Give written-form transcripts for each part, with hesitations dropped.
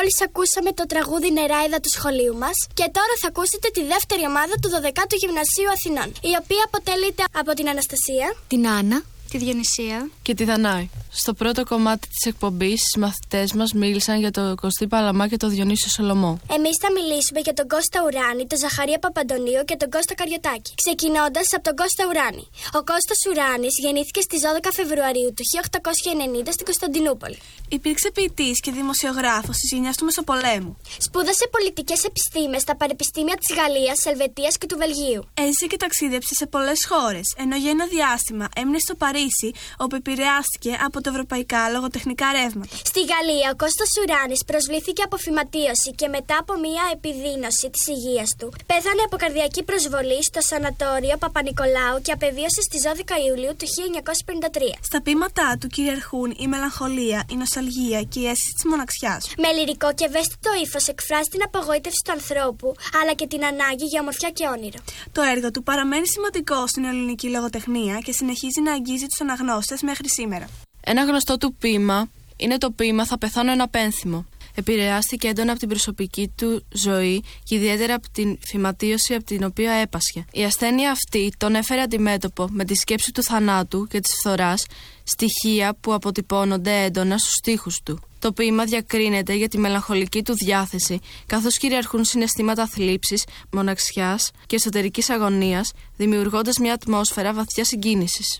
Μόλις ακούσαμε το τραγούδι Νεράιδα του σχολείου μας και τώρα θα ακούσετε τη δεύτερη ομάδα του 12ου Γυμνασίου Αθηνών, η οποία αποτελείται από την Αναστασία, την Άννα, τη Διονυσία και τη Δανάη. Στο πρώτο κομμάτι της εκπομπής, οι μαθητές μας μίλησαν για τον Κωστή Παλαμά και τον Διονύσιο Σολομό. Εμείς θα μιλήσουμε για τον Κώστα Ουράνη, τον Ζαχαρία Παπαντονίου και τον Κώστα Καριωτάκη. Ξεκινώντας από τον Κώστα Ουράνη. Ο Κώστας Ουράνης γεννήθηκε στις 12 Φεβρουαρίου του 1890 στην Κωνσταντινούπολη. Υπήρξε ποιητής και δημοσιογράφος της γενιάς του Μεσοπολέμου. Σπούδασε πολιτικές επιστήμες στα πανεπιστήμια της Γαλλίας, Ελβετίας και του Βελγίου. Έζησε και ταξίδεψε σε πολλές χώρες, ενώ για ένα διάστημα έμεινε στο Παρίσι, όπου επηρεάστηκε από τα ευρωπαϊκά λογοτεχνικά ρεύματα. Στη Γαλλία, ο Κώστας Ουράνης προσβλήθηκε από φυματίωση και μετά από μια επιδείνωση της υγείας του, πέθανε από καρδιακή προσβολή στο σανατόριο Παπα-Νικολάου και απεβίωσε στις 12 Ιουλίου του 1953. Στα ποίηματά του κυριαρχούν η μελαγχολία, η νοσταλγία και η αίσθηση της μοναξιάς. Με λυρικό και ευαίσθητο ύφος εκφράζει την απογοήτευση του ανθρώπου, αλλά και την ανάγκη για ομορφιά και όνειρο. Το έργο του παραμένει σημαντικό στην ελληνική λογοτεχνία και συνεχίζει να αγγίζει τους αναγνώστες μέχρι σήμερα. Ένα γνωστό του ποίημα είναι το ποίημα «Θα πεθάνω ένα πένθυμο». Επηρεάστηκε έντονα από την προσωπική του ζωή και ιδιαίτερα από την φυματίωση από την οποία έπασχε. Η ασθένεια αυτή τον έφερε αντιμέτωπο με τη σκέψη του θανάτου και της φθοράς, στοιχεία που αποτυπώνονται έντονα στους στίχους του. Το ποίημα διακρίνεται για τη μελαγχολική του διάθεση, καθώς κυριαρχούν συναισθήματα θλίψης, μοναξιάς και εσωτερικής αγωνίας, δημιουργώντας μια ατμόσφαιρα βαθιάς συγκίνησης.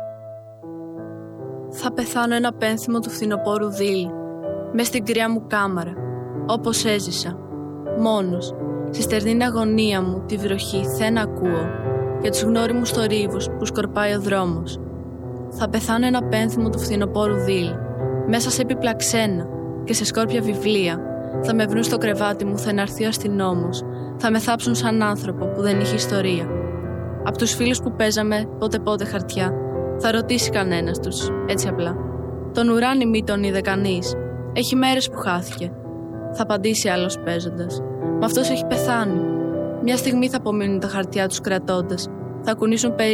Θα πεθάνω ένα πένθυμο του φθινοπόρου δίλη, μες στην κρύα μου κάμαρα, όπως έζησα, μόνος, στη στερνή αγωνία μου τη βροχή δεν ακούω, για τους γνώριμους θορύβους που σκορπάει ο δρόμος. Θα πεθάνω ένα πένθυμο του φθινοπόρου δίλη, μέσα σε έπιπλα ξένα και σε σκόρπια βιβλία, θα με βρουν στο κρεβάτι μου, θα εναρθεί ο αστυνόμος, θα με θάψουν σαν άνθρωπο που δεν είχε ιστορία. Απ' τους φίλους που παίζαμε πότε χαρτιά, θα ρωτήσει κανένας τους, έτσι απλά. Τον Ουράνη μη τον είδε κανείς. Έχει μέρες που χάθηκε. Θα απαντήσει άλλος παίζοντας. Μα αυτός έχει πεθάνει. Μια στιγμή θα απομείνουν τα χαρτιά τους κρατώντας. Θα κουνήσουν